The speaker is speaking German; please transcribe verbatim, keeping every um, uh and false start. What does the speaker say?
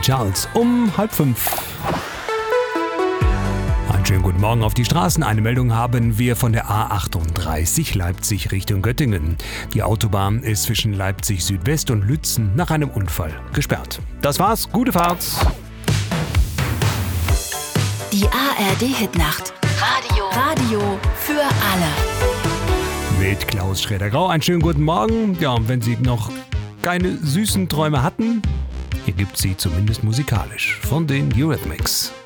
Charles um halb fünf. Einen schönen guten Morgen auf die Straßen. Eine Meldung haben wir von der A achtunddreißig Leipzig Richtung Göttingen. Die Autobahn ist zwischen Leipzig Südwest und Lützen nach einem Unfall gesperrt. Das war's, gute Fahrt. Die A R D-Hitnacht. Radio. Radio für alle. Mit Klaus Schroeder-Grau. Einen schönen guten Morgen. Ja, und wenn Sie noch keine süßen Träume hatten, hier gibt's sie zumindest musikalisch von den Eurythmics.